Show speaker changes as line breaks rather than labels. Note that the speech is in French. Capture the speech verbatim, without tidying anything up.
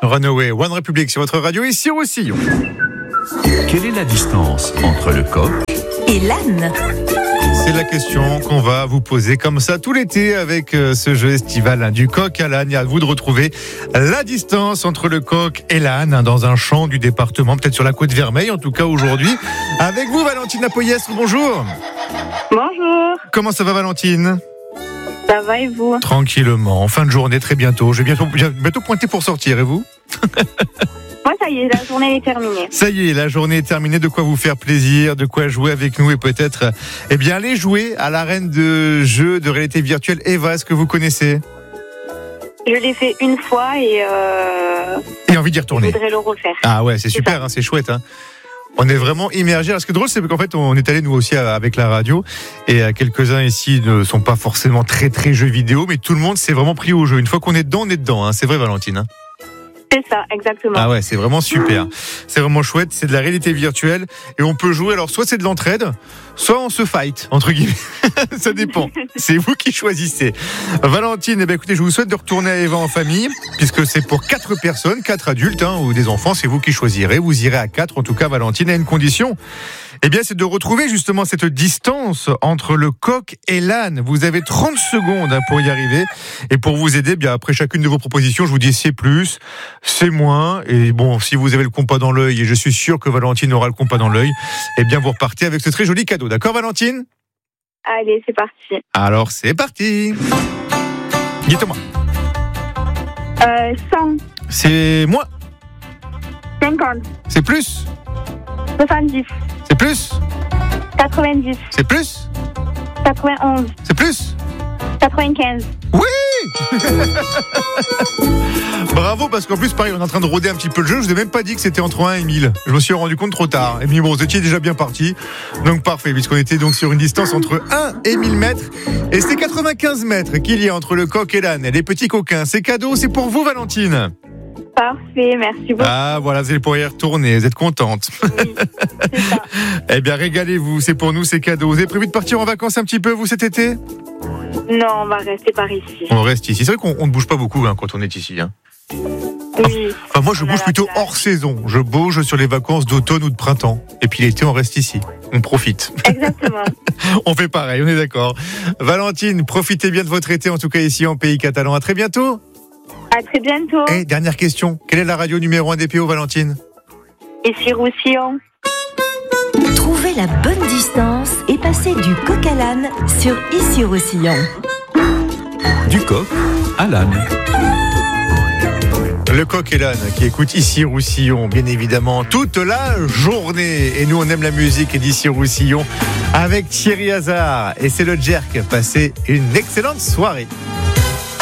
Runaway, One Republic sur votre radio ici au Roussillon.
Quelle est la distance entre le coq
et l'âne?
C'est la question qu'on va vous poser comme ça tout l'été avec ce jeu estival du coq à l'âne. Et à vous de retrouver la distance entre le coq et l'âne dans un champ du département, peut-être sur la côte Vermeille en tout cas aujourd'hui. Avec vous Valentine Apoyestre, bonjour.
Bonjour.
Comment ça va Valentine?
Ça va et vous?
Tranquillement, en fin de journée, très bientôt. Je vais bientôt, bientôt pointer pour sortir, et vous?
Moi, ça y est, la journée est terminée.
Ça y est, la journée est terminée. De quoi vous faire plaisir, de quoi jouer avec nous et peut-être, eh bien, aller jouer à l'arène de jeux de réalité virtuelle Eva. Est-ce que vous connaissez?
Je l'ai fait une fois et euh...
et envie d'y retourner.
Je voudrais le refaire.
Ah ouais, c'est, c'est super,
ça.
Hein, c'est chouette. Hein. On est vraiment immergés. Alors, ce qui est drôle, c'est qu'en fait, on est allé nous aussi avec la radio et quelques-uns ici ne sont pas forcément très très jeux vidéo, mais tout le monde s'est vraiment pris au jeu. Une fois qu'on est dedans, on est dedans. Hein. C'est vrai, Valentine. Hein.
C'est ça, exactement.
Ah ouais, c'est vraiment super. C'est vraiment chouette. C'est de la réalité virtuelle et on peut jouer. Alors, soit c'est de l'entraide, soit on se fight entre guillemets. Ça dépend. C'est vous qui choisissez. Valentine, eh bien, écoutez, je vous souhaite de retourner à Eva en famille, puisque c'est pour quatre personnes, quatre adultes hein, ou des enfants. C'est vous qui choisirez. Vous irez à quatre. En tout cas, Valentine a une condition. Eh bien, c'est de retrouver justement cette distance entre le coq et l'âne. Vous avez trente secondes hein, pour y arriver. Et pour vous aider, eh bien après chacune de vos propositions, je vous dis c'est plus, c'est moins. Et bon, si vous avez le compas dans l'œil, et je suis sûr que Valentine aura le compas dans l'œil, eh bien vous repartez avec ce très joli cadeau. D'accord, Valentine?
Allez, c'est parti.
Alors, c'est parti. Dites-moi.
Euh, cent.
C'est moins.
cinquante.
C'est plus.
soixante-dix.
C'est plus.
quatre-vingt-dix.
C'est plus.
quatre-vingt-onze.
C'est plus.
quatre-vingt-quinze.
Oui. Bravo, parce qu'en plus, pareil, on est en train de rôder un petit peu le jeu. Je vous ai même pas dit que c'était entre un et mille. Je me suis rendu compte trop tard. Et puis bon, vous étiez déjà bien parti. Donc parfait, puisqu'on était donc sur une distance entre un et mille mètres. Et c'est quatre-vingt-quinze mètres qu'il y a entre le coq et l'âne. Et les petits coquins, c'est cadeau, c'est pour vous, Valentine.
Parfait, merci beaucoup.
Ah, voilà, vous allez pouvoir y retourner. Vous êtes contente.
Oui, c'est ça.
Eh bien, régalez-vous. C'est pour nous, c'est cadeau. Vous avez prévu de partir en vacances un petit peu, vous, cet été?
Non, on va rester par ici.
On reste ici. C'est vrai qu'on ne bouge pas beaucoup hein, quand on est ici. Hein.
Oui.
Enfin, moi, je
On a
bouge
la
plutôt
plage.
hors saison. Je bouge sur les vacances d'automne ou de printemps. Et puis l'été, on reste ici. On profite.
Exactement.
On fait pareil, on est d'accord. Valentine, profitez bien de votre été, en tout cas ici en pays catalan. À très bientôt.
À très bientôt.
Et dernière question. Quelle est la radio numéro un des P O, Valentine?
Ici Roussillon.
Trouvez la bonne distance et passez du coq à l'âne sur Ici Roussillon.
Du coq à l'âne.
Le coq et l'âne qui écoute Ici Roussillon, bien évidemment, toute la journée. Et nous, on aime la musique d'Ici Roussillon avec Thierry Hazard. Et c'est le Jerk. Passez une excellente soirée.